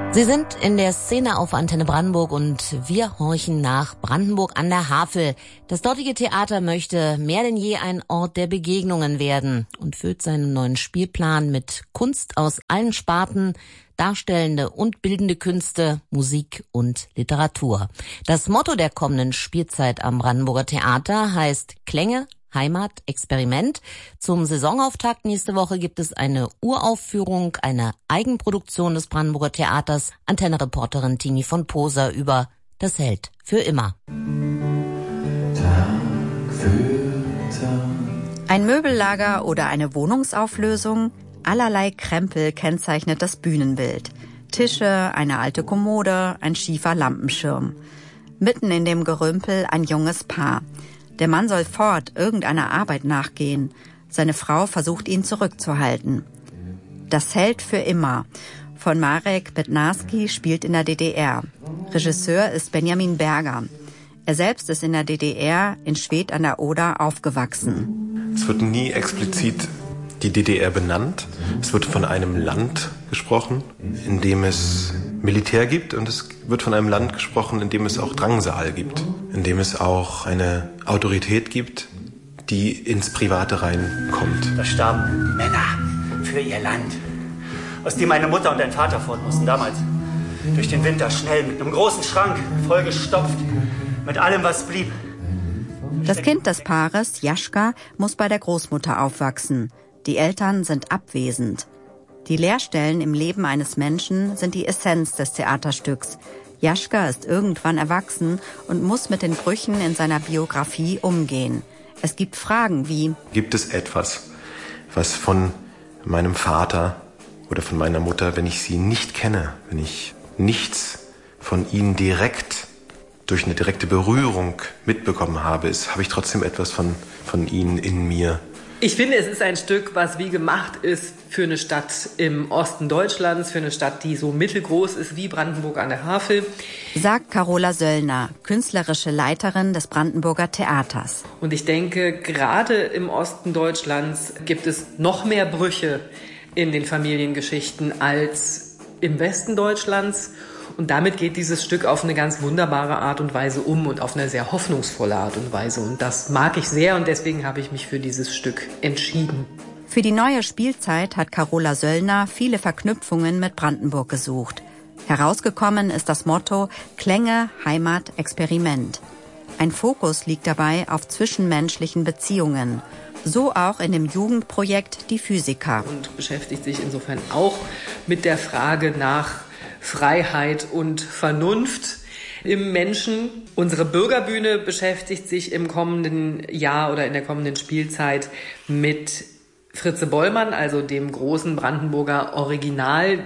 Sie sind in der Szene auf Antenne Brandenburg und wir horchen nach Brandenburg an der Havel. Das dortige Theater möchte mehr denn je ein Ort der Begegnungen werden und füllt seinen neuen Spielplan mit Kunst aus allen Sparten, darstellende und bildende Künste, Musik und Literatur. Das Motto der kommenden Spielzeit am Brandenburger Theater heißt Klänge, Heimat, Experiment. Zum Saisonauftakt nächste Woche gibt es eine Uraufführung, eine Eigenproduktion des Brandenburger Theaters. Antenne-Reporterin Tini von Poser über Das hält für immer. Tag für Tag. Ein Möbellager oder eine Wohnungsauflösung, allerlei Krempel kennzeichnet das Bühnenbild. Tische, eine alte Kommode, ein schiefer Lampenschirm. Mitten in dem Gerümpel ein junges Paar. Der Mann soll fort irgendeiner Arbeit nachgehen. Seine Frau versucht, ihn zurückzuhalten. Das hält für immer. Von Marek Bednarski spielt in der DDR. Regisseur ist Benjamin Berger. Er selbst ist in der DDR in Schwedt an der Oder aufgewachsen. Es wird nie explizit die DDR benannt. Es wird von einem Land gesprochen, in dem es Militär gibt, und es wird von einem Land gesprochen, in dem es auch Drangsal gibt, in dem es auch eine Autorität gibt, die ins Private reinkommt. Da starben Männer für ihr Land, aus dem meine Mutter und dein Vater fort mussten damals. Durch den Winter schnell mit einem großen Schrank, vollgestopft, mit allem, was blieb. Das Kind des Paares, Jaschka, muss bei der Großmutter aufwachsen. Die Eltern sind abwesend. Die Leerstellen im Leben eines Menschen sind die Essenz des Theaterstücks. Jaschka ist irgendwann erwachsen und muss mit den Brüchen in seiner Biografie umgehen. Es gibt Fragen wie: Gibt es etwas, was von meinem Vater oder von meiner Mutter, wenn ich sie nicht kenne, wenn ich nichts von ihnen direkt durch eine direkte Berührung mitbekommen habe, habe ich trotzdem etwas von ihnen in mir? Ich finde, es ist ein Stück, was wie gemacht ist für eine Stadt im Osten Deutschlands, für eine Stadt, die so mittelgroß ist wie Brandenburg an der Havel. Sagt Carola Söllner, künstlerische Leiterin des Brandenburger Theaters. Und ich denke, gerade im Osten Deutschlands gibt es noch mehr Brüche in den Familiengeschichten als im Westen Deutschlands. Und damit geht dieses Stück auf eine ganz wunderbare Art und Weise um und auf eine sehr hoffnungsvolle Art und Weise. Und das mag ich sehr und deswegen habe ich mich für dieses Stück entschieden. Für die neue Spielzeit hat Carola Söllner viele Verknüpfungen mit Brandenburg gesucht. Herausgekommen ist das Motto Klänge, Heimat, Experiment. Ein Fokus liegt dabei auf zwischenmenschlichen Beziehungen. So auch in dem Jugendprojekt Die Physiker. Und beschäftigt sich insofern auch mit der Frage nach Freiheit und Vernunft im Menschen. Unsere Bürgerbühne beschäftigt sich im kommenden Jahr oder in der kommenden Spielzeit mit Fritze Bollmann, also dem großen Brandenburger Original.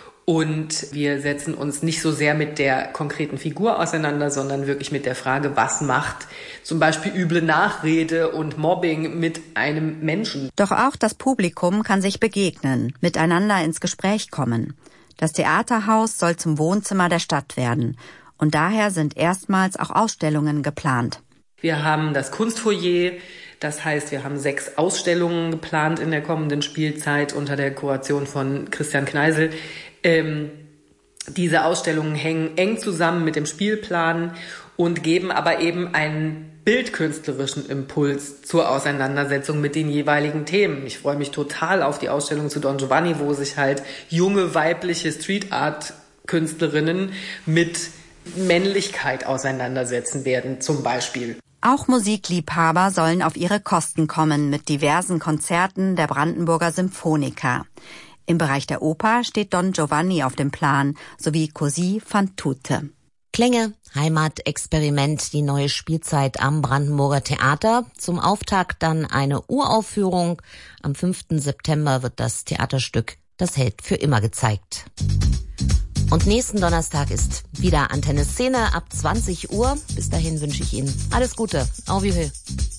Und wir setzen uns nicht so sehr mit der konkreten Figur auseinander, sondern wirklich mit der Frage, was macht zum Beispiel üble Nachrede und Mobbing mit einem Menschen. Doch auch das Publikum kann sich begegnen, miteinander ins Gespräch kommen. Das Theaterhaus soll zum Wohnzimmer der Stadt werden. Und daher sind erstmals auch Ausstellungen geplant. Wir haben das Kunstfoyer, das heißt, wir haben 6 Ausstellungen geplant in der kommenden Spielzeit unter der Kuration von Christian Kneisel. Diese Ausstellungen hängen eng zusammen mit dem Spielplan und geben aber eben einen bildkünstlerischen Impuls zur Auseinandersetzung mit den jeweiligen Themen. Ich freue mich total auf die Ausstellung zu Don Giovanni, wo sich halt junge weibliche Street-Art-Künstlerinnen mit Männlichkeit auseinandersetzen werden, zum Beispiel. Auch Musikliebhaber sollen auf ihre Kosten kommen mit diversen Konzerten der Brandenburger Symphoniker. Im Bereich der Oper steht Don Giovanni auf dem Plan, sowie Così fan tutte. Klänge, Heimat, Experiment, die neue Spielzeit am Brandenburger Theater. Zum Auftakt dann eine Uraufführung. Am 5. September wird das Theaterstück Das hält für immer gezeigt. Und nächsten Donnerstag ist wieder Antenne Szene ab 20 Uhr. Bis dahin wünsche ich Ihnen alles Gute. Auf Wiedersehen.